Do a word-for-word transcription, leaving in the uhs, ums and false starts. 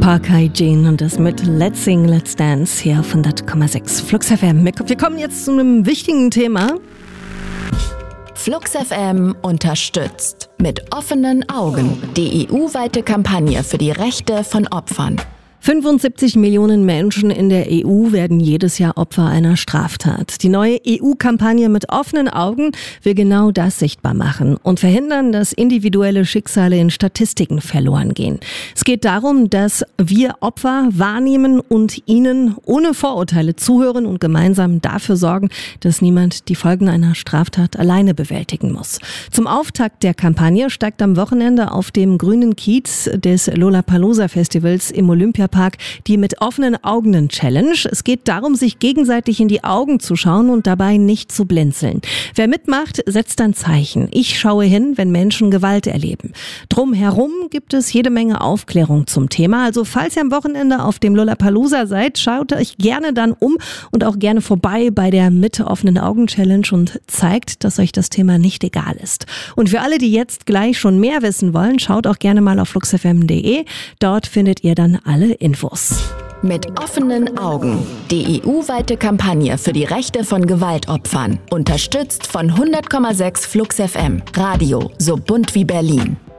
Park Hygiene und das mit Let's Sing, Let's Dance hier auf hundert Komma sechs Flux F M. Wir kommen jetzt zu einem wichtigen Thema. Flux F M unterstützt mit offenen Augen die E U-weite Kampagne für die Rechte von Opfern. fünfundsiebzig Millionen Menschen in der E U werden jedes Jahr Opfer einer Straftat. Die neue E U-Kampagne mit offenen Augen will genau das sichtbar machen und verhindern, dass individuelle Schicksale in Statistiken verloren gehen. Es geht darum, dass wir Opfer wahrnehmen und ihnen ohne Vorurteile zuhören und gemeinsam dafür sorgen, dass niemand die Folgen einer Straftat alleine bewältigen muss. Zum Auftakt der Kampagne steigt am Wochenende auf dem grünen Kiez des Lollapalooza-Festivals im Olympiapark die mit offenen Augen Challenge. Es geht darum, sich gegenseitig in die Augen zu schauen und dabei nicht zu blinzeln. Wer mitmacht, setzt ein Zeichen. Ich schaue hin, wenn Menschen Gewalt erleben. Drumherum gibt es jede Menge Aufklärung zum Thema. Also falls ihr am Wochenende auf dem Lollapalooza seid, schaut euch gerne dann um und auch gerne vorbei bei der mit offenen Augen Challenge und zeigt, dass euch das Thema nicht egal ist. Und für alle, die jetzt gleich schon mehr wissen wollen, schaut auch gerne mal auf flux f m punkt d e. Dort findet ihr dann alle Infos. Mit offenen Augen. Die E U-weite Kampagne für die Rechte von Gewaltopfern. Unterstützt von hundert Komma sechs Flux F M. Radio so bunt wie Berlin.